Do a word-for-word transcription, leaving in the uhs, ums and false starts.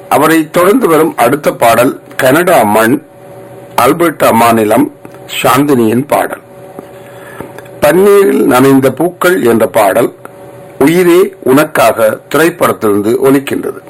அவரை தொடர்ந்து வரும் அடுத்த பாடல் கனடா மண், அல்பர்டா மாநிலம், சாந்தினியின் பாடல். பன்னீரில் நனைந்த பூக்கள் என்ற பாடல் உயிரே உனக்காக திரைப்படத்திலிருந்து ஒலிக்கின்றது.